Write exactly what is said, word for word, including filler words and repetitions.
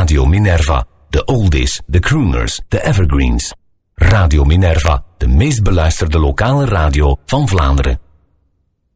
Radio Minerva. De oldies, de crooners, de evergreens. Radio Minerva, de meest beluisterde lokale radio van Vlaanderen.